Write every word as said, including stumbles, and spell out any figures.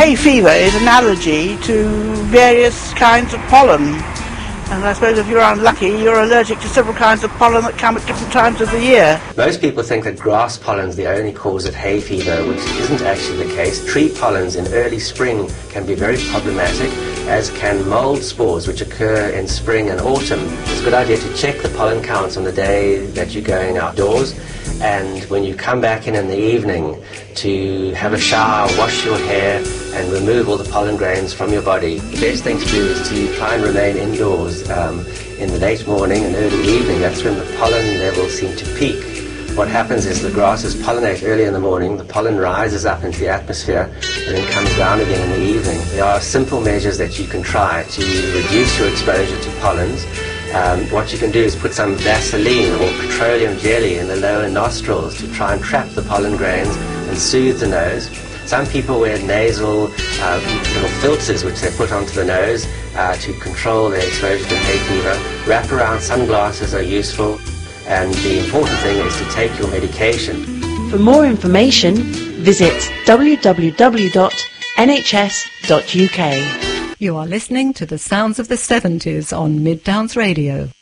Hay fever is an allergy to various kinds of pollen. And I suppose if you're unlucky, you're allergic to several kinds of pollen that come at different times of the year. Most people think that grass pollen is the only cause of hay fever, which isn't actually the case. Tree pollens in early spring can be very problematic, as can mold spores, which occur in spring and autumn. It's a good idea to check the pollen counts on the day that you're going outdoors, and when you come back in in the evening, to have a shower, wash your hair, and remove all the pollen grains from your body. The best thing to do is to try and remain indoors um, in the late morning and early evening. That's when the pollen levels seem to peak. What happens is the grasses pollinate early in the morning, the pollen rises up into the atmosphere, and then comes down again in the evening. There are simple measures that you can try to reduce your exposure to pollens. Um, what you can do is put some Vaseline or petroleum jelly in the lower nostrils to try and trap the pollen grains and soothe the nose. Some people wear nasal uh, little filters which they put onto the nose uh, to control their exposure to hay fever. Wraparound sunglasses are useful, and the important thing is to take your medication. For more information, visit w w w dot n h s dot u k. You are listening to the sounds of the seventies on Midtowns Radio.